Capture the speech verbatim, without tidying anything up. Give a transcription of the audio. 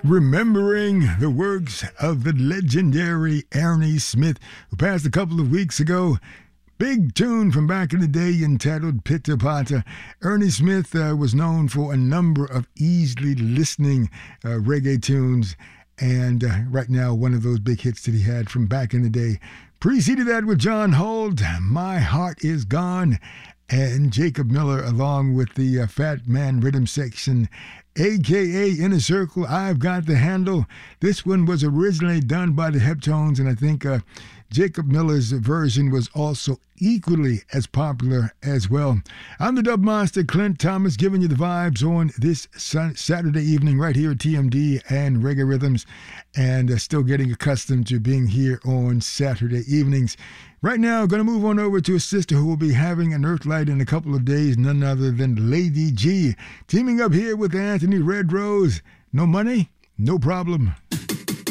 remembering the works of the legendary Ernie Smith, who passed a couple of weeks ago. Big tune from back in the day entitled Pitter Patter. Ernie Smith uh, was known for a number of easily listening uh, reggae tunes, and uh, right now one of those big hits that he had from back in the day. Preceded that with John Holt, My Heart Is Gone, and Jacob Miller along with the uh, Fat Man Rhythm Section, a k a. Inner Circle, I've Got the Handle. This one was originally done by the Heptones, and I think uh, Jacob Miller's version was also equally as popular as well. I'm the Dub Master, Clint Thomas, giving you the vibes on this sun- Saturday evening right here at T M D and Reggae Rhythms, and uh, still getting accustomed to being here on Saturday evenings. Right now, going to move on over to a sister who will be having an Earthlight in a couple of days, none other than Lady G, teaming up here with Anthony Red Rose. No money? No problem.